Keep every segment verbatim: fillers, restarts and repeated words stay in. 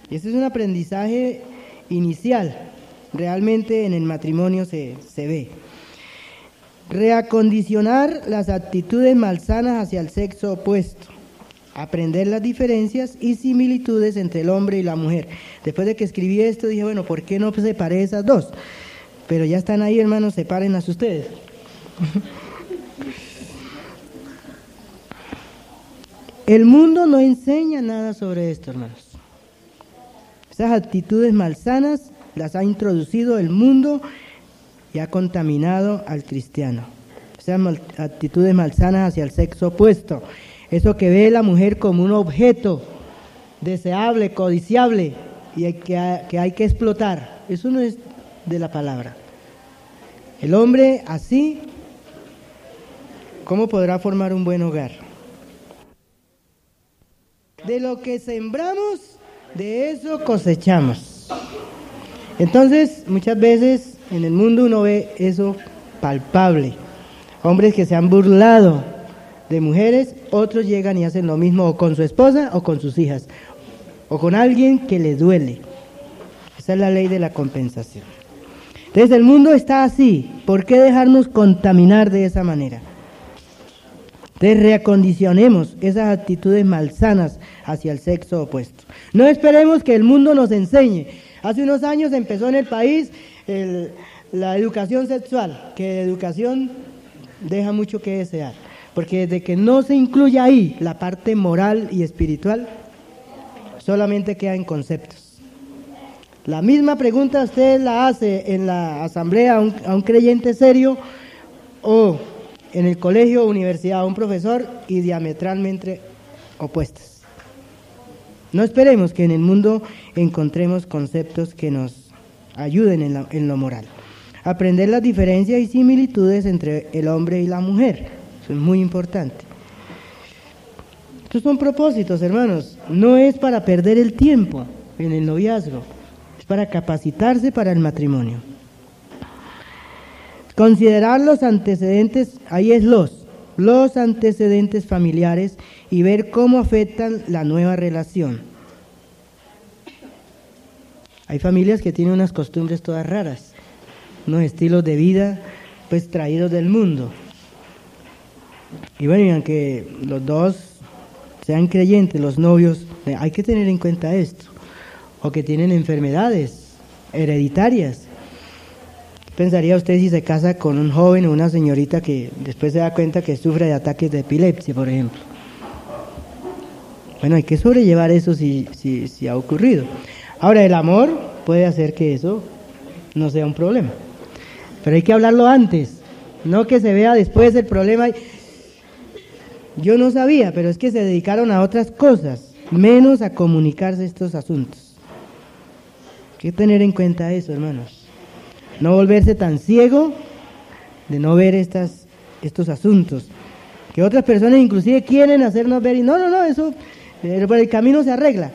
Este es un aprendizaje inicial, realmente en el matrimonio se, se ve. Reacondicionar las actitudes malsanas hacia el sexo opuesto. Aprender las diferencias y similitudes entre el hombre y la mujer. Después de que escribí esto dije, bueno, ¿por qué no separé esas dos? Pero ya están ahí, hermanos, sepárenlas ustedes. El mundo no enseña nada sobre esto, hermanos. Esas actitudes malsanas las ha introducido el mundo y ha contaminado al cristiano. Esas mal, actitudes malsanas hacia el sexo opuesto. Eso que ve a la mujer como un objeto deseable, codiciable y hay que, que hay que explotar. Eso no es de la palabra. El hombre así, ¿cómo podrá formar un buen hogar? De lo que sembramos, de eso cosechamos. Entonces, muchas veces en el mundo uno ve eso palpable. Hombres que se han burlado de mujeres, otros llegan y hacen lo mismo o con su esposa o con sus hijas, o con alguien que les duele. Esa es la ley de la compensación. Entonces el mundo está así, ¿por qué dejarnos contaminar de esa manera? Entonces reacondicionemos esas actitudes malsanas hacia el sexo opuesto. No esperemos que el mundo nos enseñe. Hace unos años empezó en el país el, la educación sexual, que educación deja mucho que desear, porque desde que no se incluye ahí la parte moral y espiritual, solamente queda en conceptos. La misma pregunta usted la hace en la asamblea a un, a un creyente serio o en el colegio o universidad a un profesor y diametralmente opuestas. No esperemos que en el mundo encontremos conceptos que nos ayuden en, la, en lo moral. Aprender las diferencias y similitudes entre el hombre y la mujer, eso es muy importante. Estos son propósitos, hermanos, no es para perder el tiempo en el noviazgo, es para capacitarse para el matrimonio. Considerar los antecedentes, ahí es los, los antecedentes familiares y ver cómo afectan la nueva relación. Hay familias que tienen unas costumbres todas raras, unos estilos de vida pues traídos del mundo. Y bueno, y aunque los dos sean creyentes, los novios, hay que tener en cuenta esto, o que tienen enfermedades hereditarias. ¿Pensaría usted si se casa con un joven o una señorita que después se da cuenta que sufre de ataques de epilepsia, por ejemplo? Bueno, hay que sobrellevar eso si, si, si ha ocurrido. Ahora, el amor puede hacer que eso no sea un problema, pero hay que hablarlo antes, no que se vea después el problema. Yo no sabía, pero es que se dedicaron a otras cosas, menos a comunicarse estos asuntos. Hay que tener en cuenta eso, hermanos. No volverse tan ciego de no ver estas, estos asuntos, que otras personas inclusive quieren hacernos ver y no, no, no, eso eh, por el camino se arregla.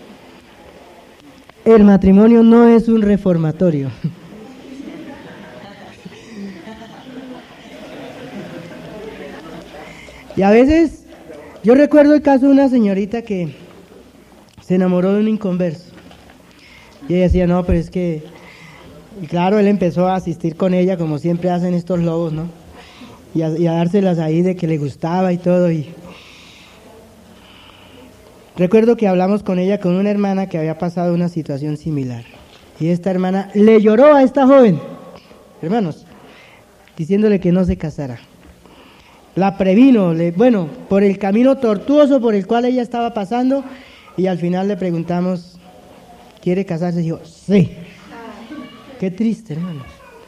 El matrimonio no es un reformatorio. Y a veces, yo recuerdo el caso de una señorita que se enamoró de un inconverso. Y ella decía, no, pero es que... Y claro, él empezó a asistir con ella, como siempre hacen estos lobos, ¿no? Y a, y a dárselas ahí de que le gustaba y todo. Y recuerdo que hablamos con ella, con una hermana que había pasado una situación similar. Y esta hermana le lloró a esta joven, hermanos, diciéndole que no se casara. La previno, le, bueno, por el camino tortuoso por el cual ella estaba pasando, y al final le preguntamos, ¿quiere casarse? Y dijo, sí. Qué triste, hermanos.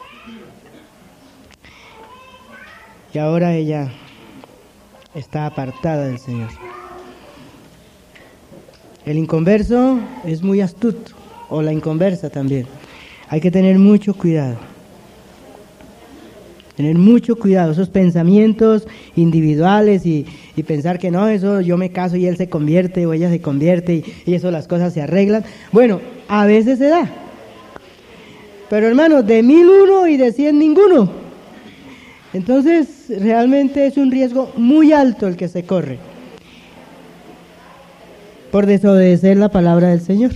Y ahora ella está apartada del Señor. El inconverso es muy astuto, o la inconversa también. Hay que tener mucho cuidado. Tener mucho cuidado, esos pensamientos individuales y, y pensar que no, eso yo me caso y él se convierte o ella se convierte y, y eso las cosas se arreglan. Bueno, a veces se da. Pero hermanos, de mil uno y de cien ninguno. Entonces, realmente es un riesgo muy alto el que se corre por desobedecer la palabra del Señor.